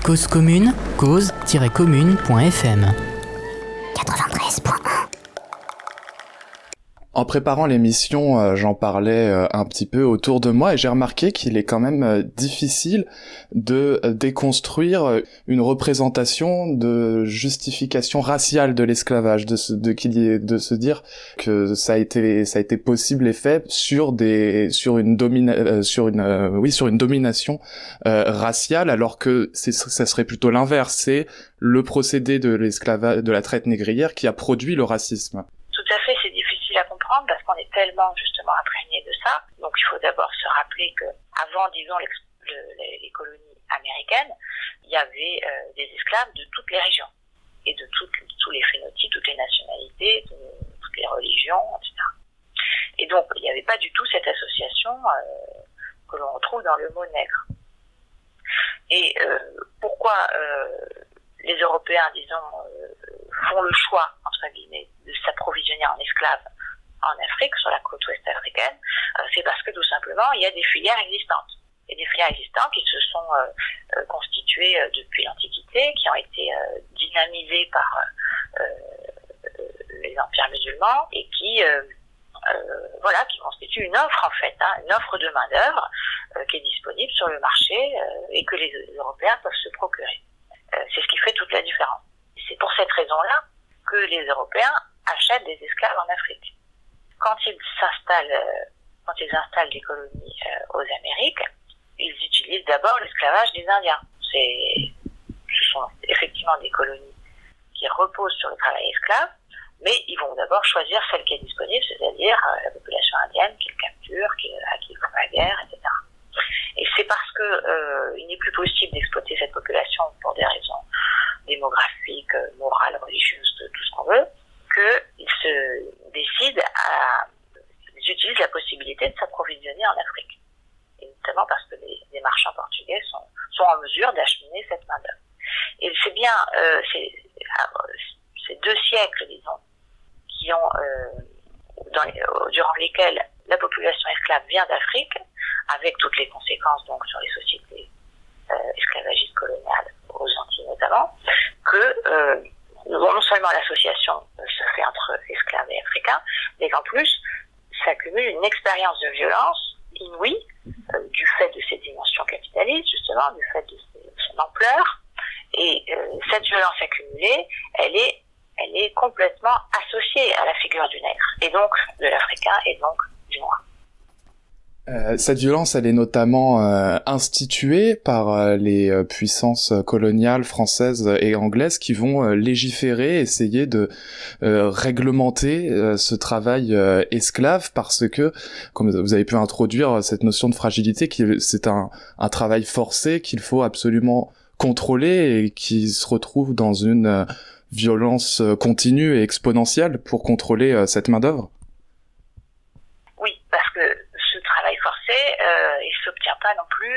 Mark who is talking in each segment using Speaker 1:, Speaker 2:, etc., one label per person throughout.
Speaker 1: Cause commune, cause-commune.fm 93.1.
Speaker 2: En préparant l'émission, j'en parlais un petit peu autour de moi et j'ai remarqué qu'il est quand même difficile de déconstruire une représentation de justification raciale de l'esclavage, de se dire que ça a été possible et fait sur une domination raciale, alors que ça serait plutôt l'inverse. C'est le procédé de l'esclavage, de la traite négrière qui a produit le racisme.
Speaker 3: Tout à fait, c'est difficile à comprendre parce qu'on est tellement justement imprégné de ça. Donc il faut d'abord se rappeler que avant, disons, les colonies américaines, il y avait des esclaves de toutes les régions et de tous les phénotypes, toutes les nationalités, toutes les religions, etc. Et donc il n'y avait pas du tout cette association que l'on retrouve dans le mot nègre. Et pourquoi les Européens, disons, font le choix, entre guillemets, de s'approvisionner en esclaves en Afrique, sur la côte ouest africaine, c'est parce que tout simplement, il y a des filières existantes. Et des filières existantes qui se sont constituées depuis l'Antiquité, qui ont été dynamisées par les empires musulmans et qui constituent une offre en fait, une offre de main-d'œuvre qui est disponible sur le marché et que les Européens peuvent se procurer. C'est ce qui fait toute la différence. C'est pour cette raison-là que les Européens achètent des esclaves en Afrique. Quand ils installent des colonies aux Amériques, ils utilisent d'abord l'esclavage des Indiens. Ce sont effectivement des colonies qui reposent sur le travail esclave, mais ils vont d'abord choisir celle qui est disponible, c'est-à-dire la population indienne qu'ils capturent, à qui ils font la guerre, etc. Et c'est parce que il n'est plus possible d'exploiter cette population pour des raisons démographiques, morales, religieuses, tout ce qu'on veut, qu'ils se décident ils utilisent la possibilité de s'approvisionner en Afrique. Et notamment parce que les marchands portugais sont en mesure d'acheminer cette main-d'œuvre. Et c'est bien ces 2 siècles, disons, durant lesquels la population esclave vient d'Afrique, avec toutes les conséquences donc sur les sociétés esclavagistes coloniales aux Antilles notamment, que non seulement l'association se fait entre esclaves et africains, mais qu'en plus s'accumule une expérience de violence inouïe du fait de ces dimensions capitalistes, justement, du fait de son ampleur. Et cette violence accumulée, elle est complètement associée à la figure du nègre, et donc de l'Africain, et donc du noir.
Speaker 2: Cette violence, elle est notamment instituée par les puissances coloniales françaises et anglaises qui vont légiférer, essayer de réglementer ce travail esclave, parce que, comme vous avez pu introduire cette notion de fragilité, c'est un travail forcé qu'il faut absolument contrôler et qui se retrouve dans une violence continue et exponentielle pour contrôler cette main-d'œuvre.
Speaker 3: Oui, parce que ce travail forcé, il s'obtient pas non plus.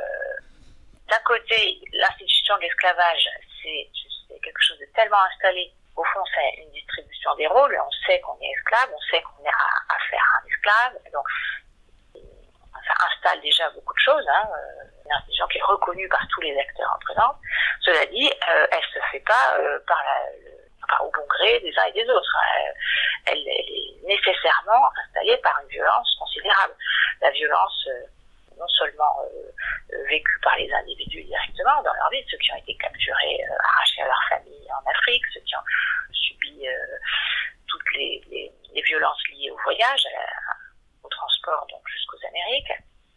Speaker 3: D'un côté, l'institution de l'esclavage, c'est quelque chose de tellement installé. Au fond, c'est une distribution des rôles. On sait qu'on est esclave, on sait qu'on est à faire un esclave. Donc, ça installe déjà beaucoup de choses. Une institution qui est reconnue par tous les acteurs en présence. Cela dit, elle se fait pas au bon gré des uns et des autres. Elle est nécessairement installée par une violence considérable. La violence, non seulement vécue par les individus directement dans leur vie, ceux qui ont été capturés, arrachés à leur famille en Afrique, ceux qui ont subi toutes les violences liées au voyage, au transport donc jusqu'aux Amériques,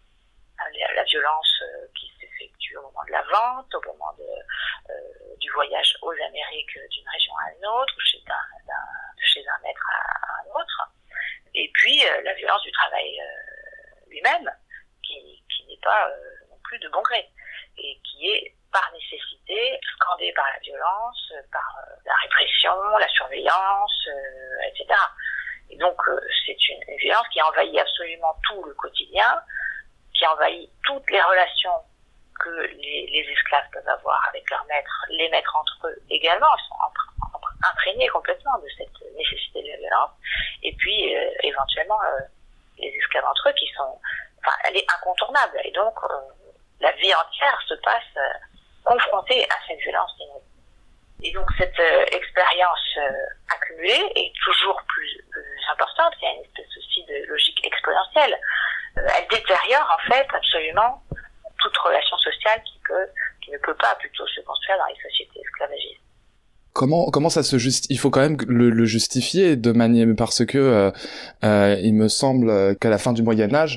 Speaker 3: la violence qui s'effectue au moment de la vente, au moment du voyage aux Amériques d'une région à une autre, chez un maître à un autre, et puis la violence du travail lui-même, qui n'est pas non plus de bon gré, et qui est par nécessité scandée par la violence, par la répression, la surveillance, etc. Et donc c'est une violence qui envahit absolument tout le quotidien, qui envahit toutes les relations que les esclaves peuvent avoir avec leurs maîtres, les maîtres entre eux également, ils sont imprégnés complètement de cette nécessité de la violence, et puis éventuellement les esclaves entre eux elle est incontournable, et donc la vie entière se passe confrontés à cette violence inouïe. Et donc cette expérience accumulée est toujours plus importante. Il y a une espèce aussi de logique exponentielle. Elle détériore en fait absolument toute relation sociale qui ne peut pas plutôt se construire dans les sociétés esclavagistes.
Speaker 2: Comment ça se justifie? Il faut quand même le justifier de manière, parce que il me semble qu'à la fin du Moyen-Âge,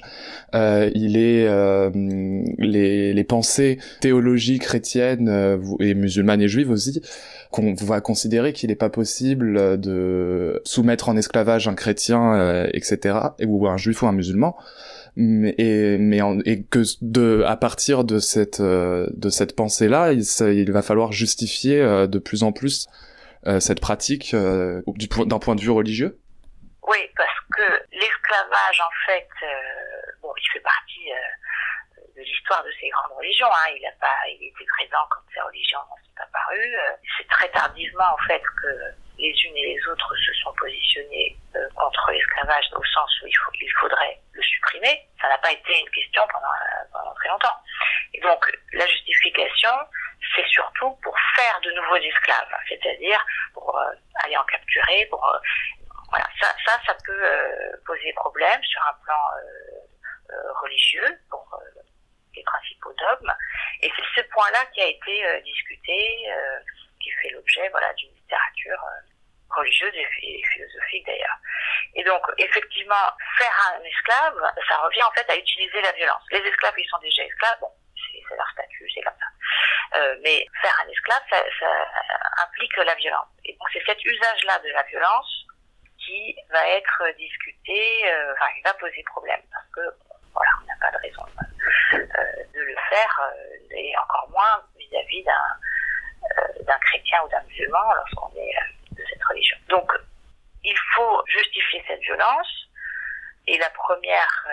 Speaker 2: les pensées théologiques chrétiennes et musulmanes et juives aussi, qu'on va considérer qu'il n'est pas possible de soumettre en esclavage un chrétien, etc., ou un juif ou un musulman. Et que à partir de cette pensée-là, il va falloir justifier de plus en plus cette pratique d'un point de vue religieux.
Speaker 3: Oui, parce que l'esclavage, en fait, il fait partie de l'histoire de ces grandes religions. Il était présent quand ces religions sont apparues. C'est très tardivement, en fait, que les unes et les autres se sont positionnées contre l'esclavage, au sens où il faudrait le supprimer. Ça n'a pas été une question pendant très longtemps. Et donc, la justification, c'est surtout pour faire de nouveaux esclaves, c'est-à-dire pour aller en capturer, voilà. Ça peut poser problème sur un plan religieux, pour les principaux dogmes. Et c'est ce point-là qui a été discuté, qui fait l'objet, d'une littérature religieuse et philosophique d'ailleurs. Et donc, effectivement, faire un esclave, ça revient en fait à utiliser la violence. Les esclaves, ils sont déjà esclaves, c'est leur statut, c'est comme ça. Mais faire un esclave, ça implique la violence. Et donc, c'est cet usage-là de la violence qui va être discuté, il va poser problème, parce que, on n'a pas de raison de le faire, et encore moins vis-à-vis d'un chrétien ou d'un musulman lorsqu'on est de cette religion. Donc, il faut justifier cette violence, et la première,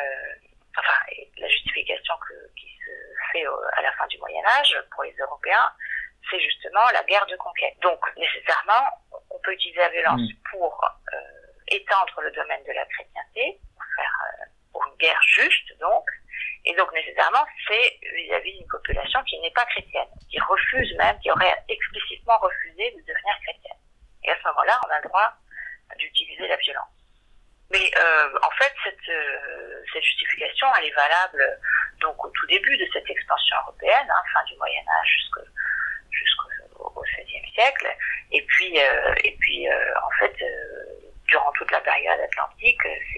Speaker 3: la justification qui se fait à la fin du Moyen-Âge pour les Européens, c'est justement la guerre de conquête. Donc, nécessairement, on peut utiliser la violence pour étendre le domaine de la chrétienté, pour une guerre juste, donc, et donc nécessairement, c'est vis-à-vis d'une population qui n'est pas chrétienne, qui aurait explicitement refusé de devenir chrétienne. Et à ce moment-là, on a le droit d'utiliser la violence. Mais en fait, cette justification, elle est valable donc au tout début de cette expansion européenne, fin du Moyen Âge jusqu'au XVIe siècle, et puis en fait, durant toute la période atlantique,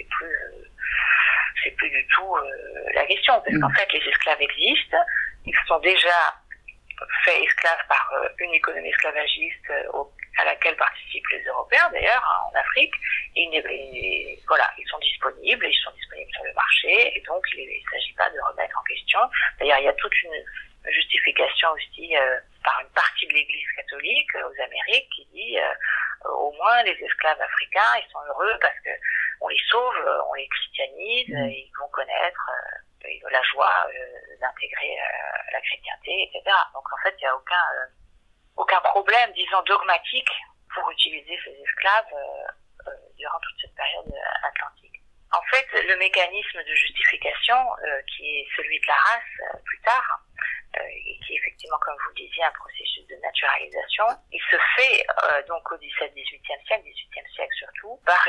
Speaker 3: c'est plus du tout la question, parce qu'en fait, les esclaves existent, ils sont déjà faits esclaves par une économie esclavagiste à laquelle participent les Européens d'ailleurs, en Afrique, et ils sont disponibles sur le marché, et donc il ne s'agit pas de remettre en question. D'ailleurs, il y a toute une justification aussi par une partie de l'Église catholique aux Amériques qui dit au moins les esclaves africains, ils sont heureux parce que on les sauve, on les christianise, ils vont connaître la joie d'intégrer la chrétienté, etc. Donc en fait, il n'y a aucun problème, disons, dogmatique pour utiliser ces esclaves durant toute cette période atlantique. En fait, le mécanisme de justification, qui est celui de la race plus tard, et qui est effectivement, comme vous le disiez, un processus de naturalisation, il se fait donc au XVIIe siècle surtout, par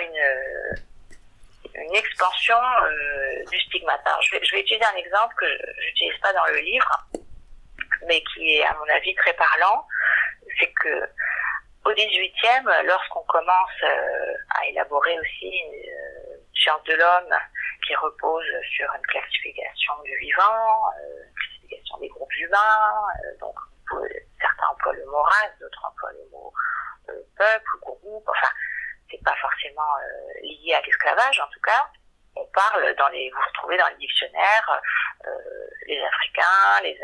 Speaker 3: une expansion du stigmate. Alors, je vais utiliser un exemple que je n'utilise pas dans le livre, mais qui est à mon avis très parlant. C'est que au XVIIIe, lorsqu'on commence à élaborer aussi une science de l'homme qui repose sur une classification du vivant, une classification des groupes humains, donc certains emploient le mot race, d'autres emploient le mot peuple, groupe, c'est pas forcément lié à l'esclavage en tout cas. On parle vous retrouvez dans les dictionnaires les Africains, les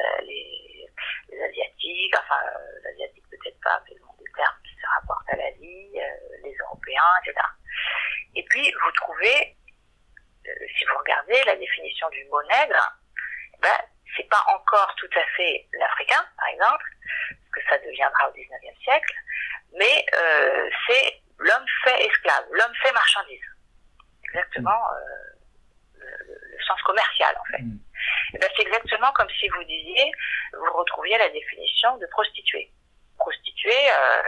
Speaker 3: Asiatiques, l'Asiatique peut-être pas, mais bon, des termes qui se rapportent à la vie, les Européens, etc. Et puis vous trouvez, si vous regardez la définition du mot nègre, c'est pas encore tout à fait l'Africain, par exemple, parce que ça deviendra au XIXe siècle, mais c'est l'homme fait esclave, l'homme fait marchandise. Exactement le sens commercial, en fait. C'est exactement comme si vous disiez, vous retrouviez la définition de prostituée. Prostituée,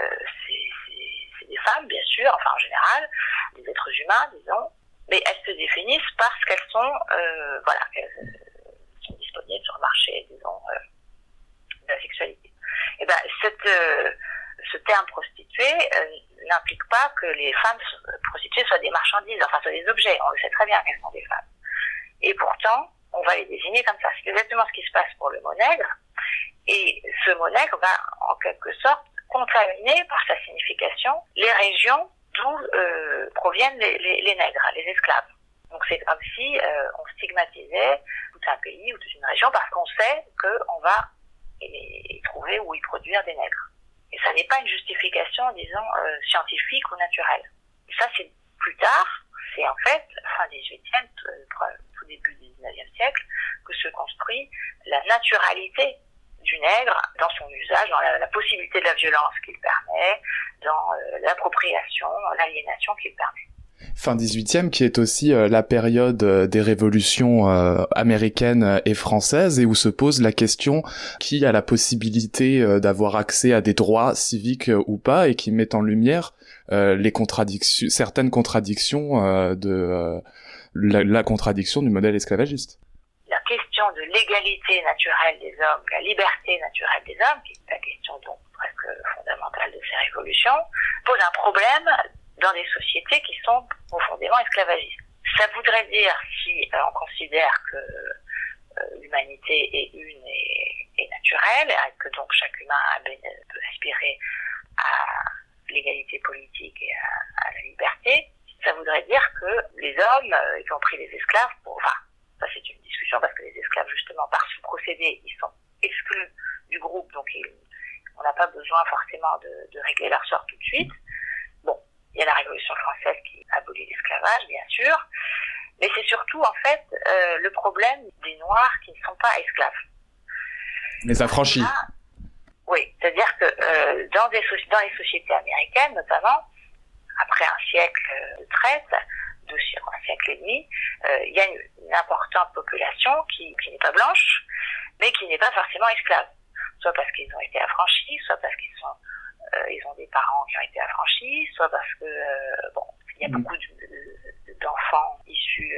Speaker 3: c'est des femmes, bien sûr, enfin en général, des êtres humains, disons, mais elles se définissent parce qu'elles sont, elles sont disponibles sur le marché, disons, de la sexualité. Et ben, ce terme prostituée n'implique pas que les femmes prostituées soient des marchandises, enfin soient des objets. On le sait très bien qu'elles sont des femmes. Et pourtant, on va les désigner comme ça. C'est exactement ce qui se passe pour le mot nègre. Et ce mot nègre va, en quelque sorte, contaminer par sa signification les régions d'où proviennent les nègres, les esclaves. Donc c'est comme si on stigmatisait tout un pays ou toute une région parce qu'on sait qu'on va y trouver ou y produire des nègres. Et ça n'est pas une justification, disons, scientifique ou naturelle. Et ça, c'est plus tard, c'est en fait, fin 18e, tout début du 19e siècle, que se construit la naturalité du nègre dans son usage, dans la possibilité de la violence qu'il permet, dans l'appropriation, l'aliénation qu'il permet.
Speaker 2: Fin 18e, qui est aussi la période des révolutions américaines et françaises, et où se pose la question qui a la possibilité d'avoir accès à des droits civiques ou pas, et qui met en lumière certaines contradictions de la contradiction du modèle esclavagiste.
Speaker 3: La question de l'égalité naturelle des hommes, la liberté naturelle des hommes, qui est la question donc presque fondamentale de ces révolutions, pose un problème dans des sociétés qui sont profondément esclavagistes. Ça voudrait dire, si on considère que l'humanité est une et naturelle, et que donc chaque humain peut aspirer à l'égalité politique et à la liberté, ça voudrait dire que les hommes, y compris les esclaves, ça c'est une discussion parce que les esclaves, justement, par ce procédé, ils sont exclus du groupe, donc on n'a pas besoin forcément de régler leur sort tout de suite. Bon, il y a la Révolution française qui abolit l'esclavage, bien sûr, mais c'est surtout, en fait, le problème des Noirs qui ne sont pas esclaves.
Speaker 2: Les affranchis.
Speaker 3: Oui, c'est-à-dire que dans les sociétés américaines, notamment, après un siècle de traite, un siècle et demi, il y a une importante population qui n'est pas blanche, mais qui n'est pas forcément esclave. Soit parce qu'ils ont été affranchis, soit parce ils ont des parents qui ont été affranchis, soit parce que, il y a beaucoup d'enfants issus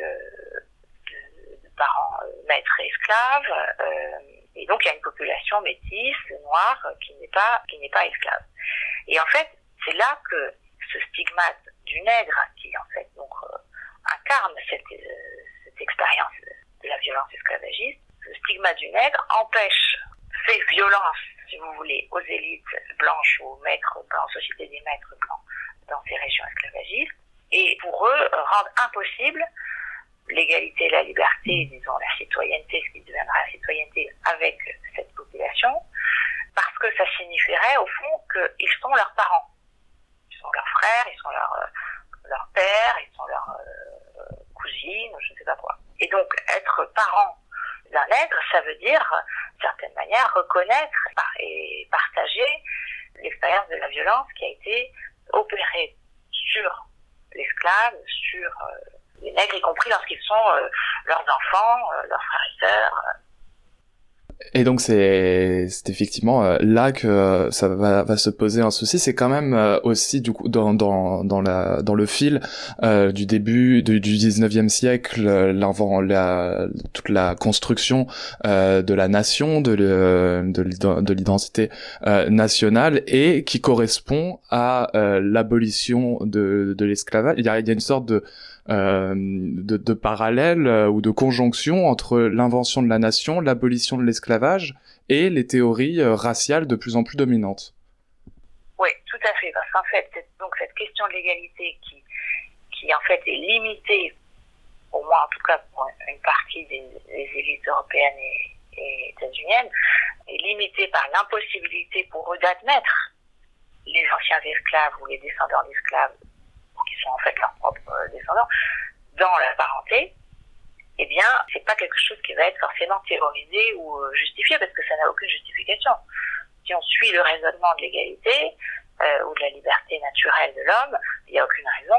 Speaker 3: de parents maîtres et esclaves, et donc il y a une population métisse, noire, qui n'est pas esclave. Et en fait, c'est là que ce stigmate du nègre, qui en fait donc incarne cette expérience de la violence esclavagiste, le stigmate du nègre fait violence, si vous voulez, aux élites blanches, aux maîtres blancs, aux sociétés des maîtres blancs dans ces régions esclavagistes, et pour eux rendre impossible l'égalité et la liberté, disons la citoyenneté, ce qui deviendra la citoyenneté avec cette population, parce que ça signifierait au fond qu'ils sont leurs parents. Ils sont leurs frères, ils sont leurs pères, ils sont leurs cousines, je ne sais pas quoi. Et donc, être parent d'un nègre, ça veut dire, d'une certaine manière, reconnaître et partager l'expérience de la violence qui a été opérée sur l'esclave, sur les nègres, y compris lorsqu'ils sont leurs enfants, leurs frères et sœurs.
Speaker 2: Et donc c'est effectivement là que ça va se poser un souci. C'est quand même aussi du coup dans le fil du début du 19e siècle, toute la construction de la nation, de l'identité nationale, et qui correspond à l'abolition de l'esclavage. Il y a une sorte de parallèle ou de conjonction entre l'invention de la nation, l'abolition de l'esclavage et les théories raciales de plus en plus dominantes.
Speaker 3: Oui, tout à fait, parce qu'en fait, donc cette question de l'égalité qui en fait est limitée, au moins en tout cas pour une partie des élites européennes et états-uniennes, est limitée par l'impossibilité pour eux d'admettre les anciens esclaves ou les descendants d'esclaves, qui sont en fait leurs propres descendants, dans la parenté, eh bien, c'est pas quelque chose qui va être forcément théorisé ou justifié, parce que ça n'a aucune justification. Si on suit le raisonnement de l'égalité ou de la liberté naturelle de l'homme, il n'y a aucune raison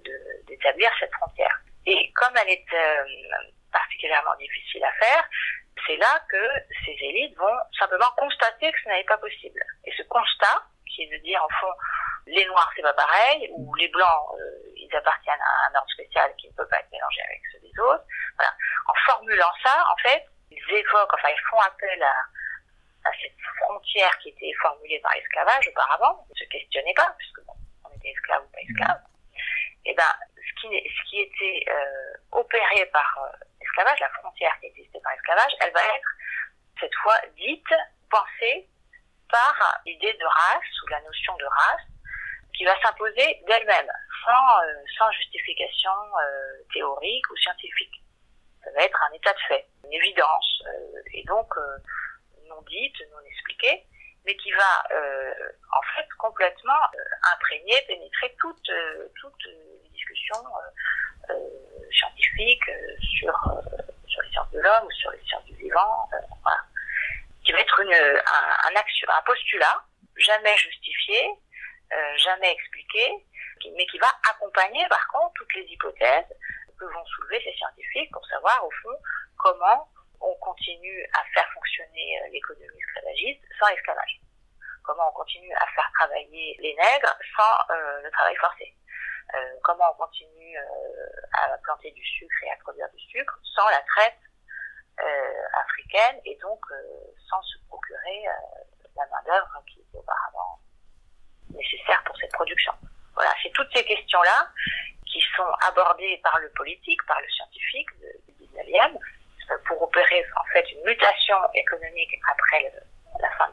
Speaker 3: d'établir cette frontière. Et comme elle est particulièrement difficile à faire, C'est là que ces élites vont simplement constater que ce n'est pas possible. Et ce constat, qui est de dire, en fond, les Noirs, c'est pas pareil, ou les Blancs, ils appartiennent à un ordre spécial qui ne peut pas être mélangé avec ceux des autres. Voilà. En formulant ça, en fait, ils font appel à cette frontière qui était formulée par l'esclavage auparavant. Ils ne se questionnaient pas, puisque bon, on était esclave ou pas esclave. Et ben, ce qui était opéré par l'esclavage, la frontière qui existait par l'esclavage, elle va être cette fois dite, pensée par l'idée de race ou la notion de race qui va s'imposer d'elle-même, sans justification théorique ou scientifique. Ça va être un état de fait, une évidence, et donc non dite, non expliquée, mais qui va en fait complètement imprégner, pénétrer toutes les discussions scientifiques sur les sciences de l'homme ou sur les sciences du vivant, voilà. Qui va être un postulat jamais justifié, jamais expliqué, mais qui va accompagner par contre toutes les hypothèses que vont soulever ces scientifiques pour savoir au fond comment on continue à faire fonctionner l'économie esclavagiste sans l'esclavage. Comment on continue à faire travailler les nègres sans le travail forcé. Comment on continue à planter du sucre et à produire du sucre sans la traite africaine et donc sans se procurer la main-d'œuvre qui était auparavant nécessaire pour cette production. Voilà, c'est toutes ces questions-là qui sont abordées par le politique, par le scientifique du 19e, pour opérer en fait une mutation économique après la fin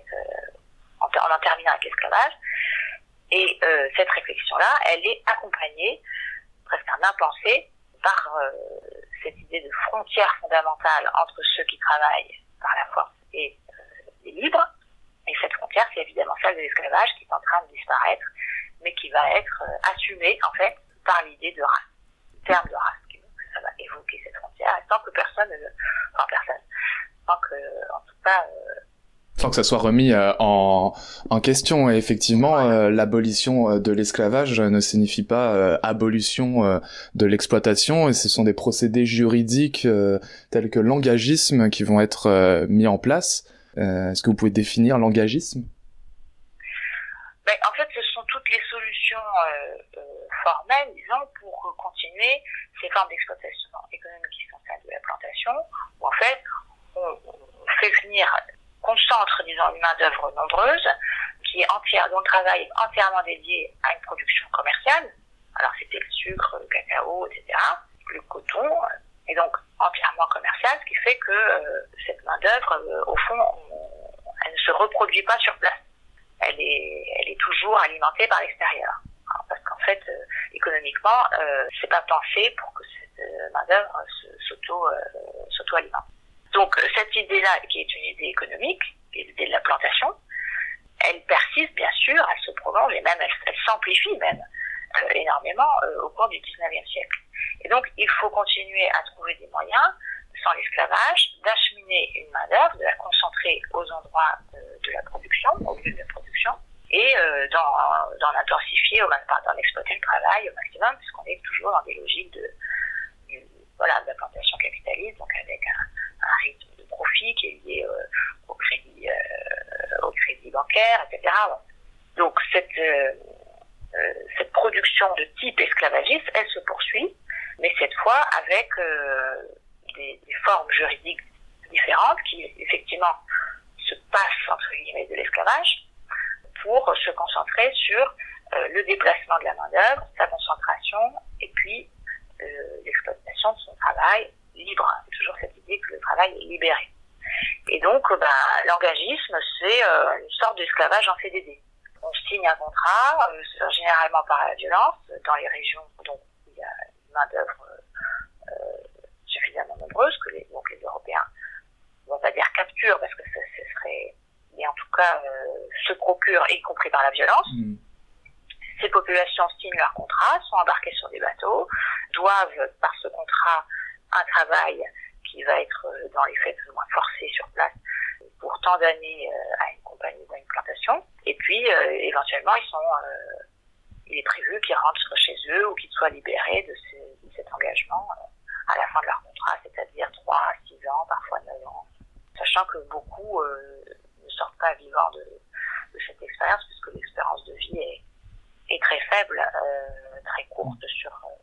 Speaker 3: en terminant avec l'esclavage. Et cette réflexion-là, elle est accompagnée, presque un impensé, par cette idée de frontière fondamentale entre ceux qui travaillent par la force et les libres. Et cette frontière, c'est évidemment celle de l'esclavage qui est en train de disparaître, mais qui va être assumée, en fait, par l'idée de race, le terme de race. Ça va évoquer cette frontière, et sans que
Speaker 2: sans que ça soit remis en question. Et effectivement, l'abolition de l'esclavage ne signifie pas abolition de l'exploitation, et ce sont des procédés juridiques tels que l'engagisme qui vont être mis en place. Est-ce que vous pouvez définir l'engagisme ?
Speaker 3: En fait, ce sont toutes les solutions formelles, disons, pour continuer ces formes d'exploitation économique qui sont celles de la plantation, où en fait, on fait venir, concentre, disons, une main-d'œuvre nombreuse, qui est dont le travail est entièrement dédié à une production commerciale. Alors, c'était le sucre, le cacao, etc., le coton, et donc entièrement commercial, ce qui fait que cette main-d'œuvre, au fond, elle ne se reproduit pas sur place. Elle est toujours alimentée par l'extérieur. Alors, parce qu'en fait, économiquement, c'est pas pensé pour que cette main-d'œuvre s'auto-alimente. Donc, cette idée-là, qui est une idée économique, qui est l'idée de la plantation, elle persiste, bien sûr, elle se prolonge, et même elle s'amplifie même énormément au cours du 19e siècle. Et donc, il faut continuer à trouver des moyens, sans l'esclavage, d'acheminer une main-d'œuvre, de la concentrer aux endroits de la production, au lieu de la production, et d'en intensifier, d'en exploiter le travail au maximum, puisqu'on est toujours dans des logiques de la plantation capitaliste, donc avec un rythme de profit qui est lié au crédit bancaire, etc. Donc cette production de type esclavagiste, elle se poursuit, mais cette fois avec des formes juridiques différentes qui effectivement se passent entre guillemets de l'esclavage pour se concentrer sur le déplacement de la main-d'œuvre, sa concentration et puis l'exploitation de son travail libre. Toujours cette idée que le travail est libéré. Et donc l'engagisme, c'est une sorte d'esclavage en CDD. On signe un contrat, généralement par la violence, dans les régions où il y a une main-d'œuvre suffisamment nombreuse que les Européens, on va pas dire capturent parce que ce serait, mais en tout cas se procurent, y compris par la violence. Ces populations signent leur contrat, sont embarquées sur des bateaux, doivent par ce contrat un travail qui va être dans les faits plus ou moins forcé sur place pour tant d'années à une compagnie ou à une plantation. Et puis éventuellement il est prévu qu'ils rentrent chez eux ou qu'ils soient libérés de cet engagement à la fin de leur contrat, c'est-à-dire 3, 6 ans, parfois sachant que beaucoup ne sortent pas vivants de cette expérience, puisque l'expérience de vie est très faible, très courte